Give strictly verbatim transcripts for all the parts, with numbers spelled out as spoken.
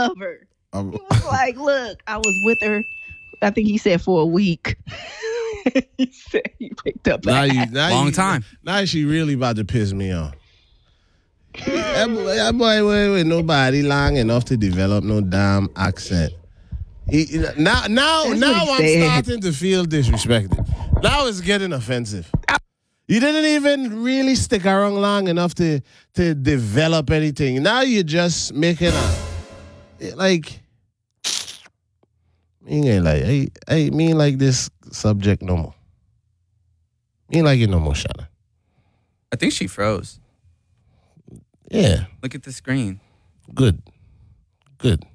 love her. Um, He was like, look, I was with her. I think he said for a week. He said he picked up now that. you, now Long you, time. Now she really about to piss me off. That boy, that boy wait, wait, nobody long enough to develop no damn accent. He, now, now, That's now what I'm he said. starting to feel disrespected. Now it's getting offensive. You didn't even really stick around long enough to to develop anything. Now you're just making a like. Me ain't like I, I mean like this subject no more. Me ain't like it no more, Shannon. I think she froze. Yeah, Look at the screen. good, good.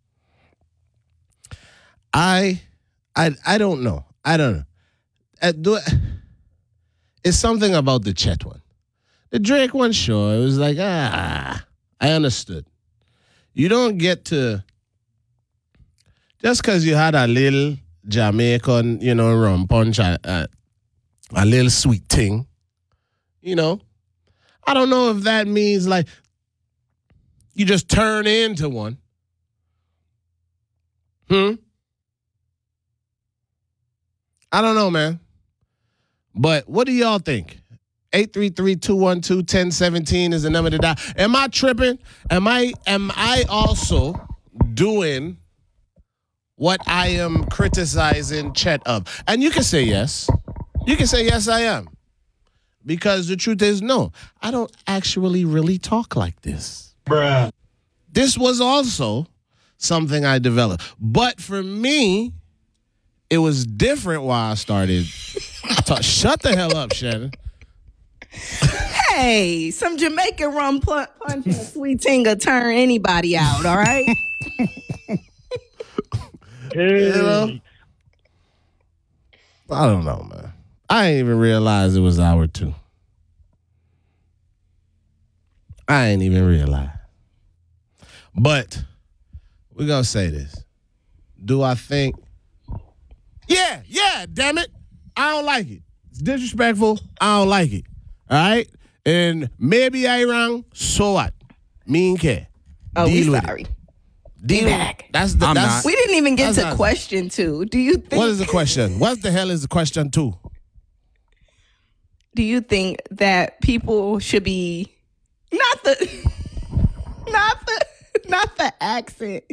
I, I, I don't know. I don't know. Uh, do it, it's something about the Chet one. The Drake one, sure, it was like ah, I understood. You don't get to. Just because you had a little Jamaican, you know, rum punch, a, a, a little sweet thing, you know, I don't know if that means like you just turn into one. Hmm? I don't know, man. But what do y'all think? eight three three, two one two, one zero one seven is the number to dial. Am I tripping? Am I am I also doing what I am criticizing Chet of? And you can say yes. You can say yes, I am. Because the truth is, no, I don't actually really talk like this. Bruh. This was also something I developed. But for me, it was different while I started. Ta- Shut the hell up, Shannon. Hey, some Jamaican rum pl- punch and a sweet tinga turn anybody out, all right? You know? I don't know, man. I didn't even realize it was hour two. I ain't even realize. But we're going to say this. Do I think? Yeah, yeah, damn it. I don't like it. It's disrespectful. I don't like it. All right? And maybe I wrong. So what? Me and care. Oh, Deal we with sorry. it. Deal with back. it. That's the I'm that's not. We didn't even get That's to not- question two. Do you think What is the question? What the hell is the question two? do you think that people should be not the not the not the accent.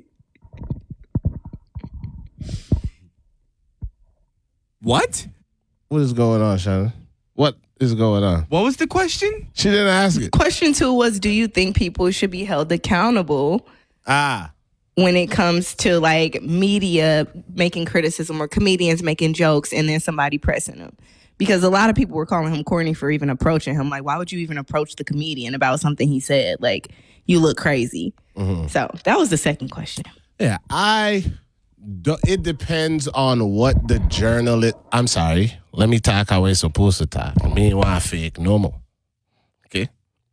What? What is going on, Shannon? What is going on? What was the question? She didn't ask it. Question two was, do you think people should be held accountable Ah. when it comes to like media making criticism or comedians making jokes and then somebody pressing them? Because a lot of people were calling him corny for even approaching him. Like, why would you even approach the comedian about something he said? Like, you look crazy. Mm-hmm. So that was the second question. Yeah, I. Do, it depends on what the journalist. I'm sorry. Let me talk how we're supposed to talk. Meanwhile, fake normal. Okay.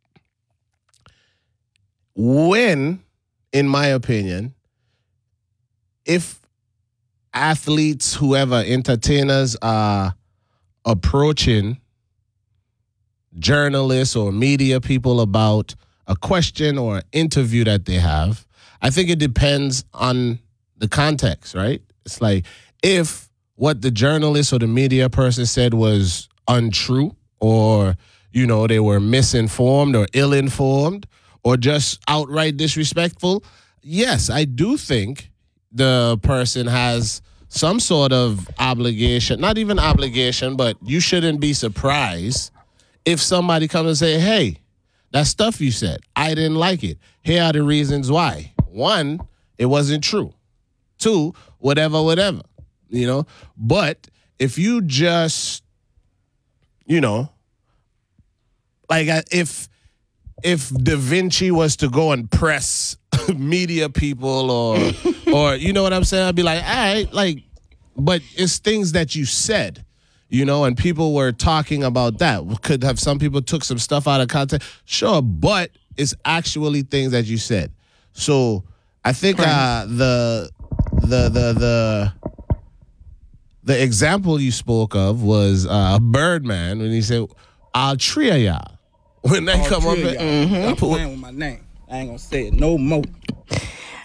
When, in my opinion, if athletes, whoever, entertainers are approaching journalists or media people about a question or interview that they have, I think it depends on the context, right? It's like if what the journalist or the media person said was untrue, or, you know, they were misinformed or ill-informed or just outright disrespectful, yes, I do think the person has some sort of obligation, not even obligation, but you shouldn't be surprised if somebody comes and say, hey, that stuff you said, I didn't like it. Here are the reasons why. One, it wasn't true. Two, whatever, whatever, you know. But if you just, you know, like uh, if if Da Vinci was to go and press media people or or you know what I'm saying, I'd be like, all right, like, but it's things that you said, you know, and people were talking about that. Could have some people took some stuff out of context, sure, but it's actually things that you said. So I think uh, the the the the the example you spoke of was uh, Birdman when he said, "I'll tria y'all." When they come up, Trill, and, y'all. Stop playing with my name. I ain't gonna say it no more.